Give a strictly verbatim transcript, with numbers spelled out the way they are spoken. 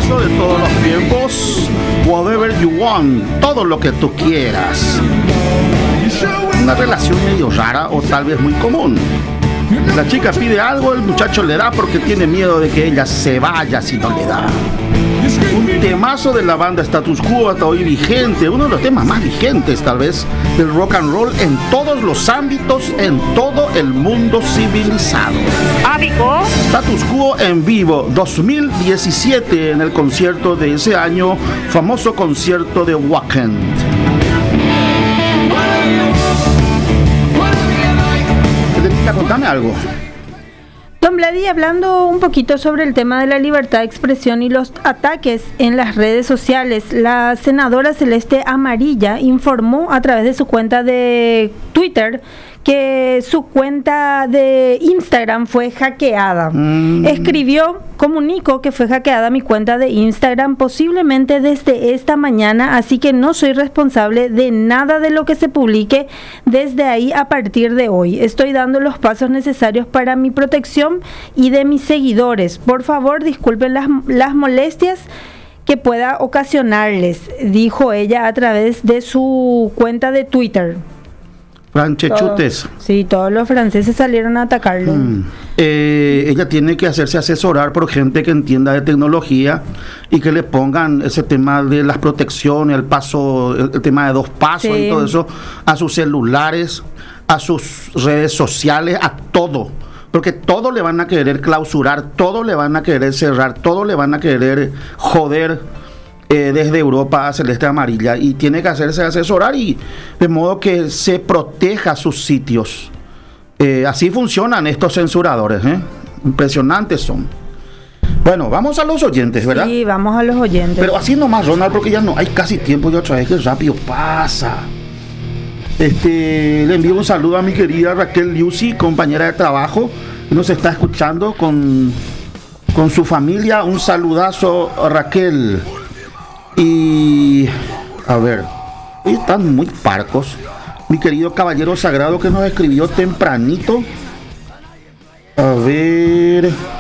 de todos los tiempos, Whatever You Want, todo lo que tú quieras. Una relación medio rara o tal vez muy común. La chica pide algo, el muchacho le da porque tiene miedo de que ella se vaya si no le da. Un temazo de la banda Status Quo hasta hoy vigente, uno de los temas más vigentes tal vez del rock and roll en todos los ámbitos, en todo el mundo civilizado. ¿Ábico? Status Quo en vivo, dos mil diecisiete, en el concierto de ese año, famoso concierto de Wacken. Contame algo. Don Vladi, hablando un poquito sobre el tema de la libertad de expresión y los ataques en las redes sociales, la senadora Celeste Amarilla informó a través de su cuenta de Twitter que su cuenta de Instagram fue hackeada. Mm. Escribió: comunico que fue hackeada mi cuenta de Instagram posiblemente desde esta mañana, así que no soy responsable de nada de lo que se publique desde ahí a partir de hoy. Estoy dando los pasos necesarios para mi protección y de mis seguidores. Por favor, disculpen las, las molestias que pueda ocasionarles, dijo ella a través de su cuenta de Twitter. Franchechutes. Todo, sí, todos los franceses salieron a atacarlo. Mm. Eh, ella tiene que hacerse asesorar por gente que entienda de tecnología y que le pongan ese tema de las protecciones, el paso, el, el tema de dos pasos, sí, y todo eso a sus celulares, a sus redes sociales, a todo. Porque todo le van a querer clausurar, todo le van a querer cerrar, todo le van a querer joder. Eh, desde Europa a Celeste Amarilla, y tiene que hacerse asesorar y de modo que se proteja sus sitios. Eh, así funcionan estos censuradores, ¿eh? Impresionantes son. Bueno, vamos a los oyentes, ¿verdad? Sí, vamos a los oyentes. Pero así nomás, Ronald, porque ya no hay casi tiempo y otra vez que rápido pasa. Este, le envío un saludo a mi querida Raquel Liusi, compañera de trabajo, nos está escuchando con, con su familia. Un saludazo, Raquel. Y a ver, están muy parcos. Mi querido caballero sagrado que nos escribió tempranito. A ver.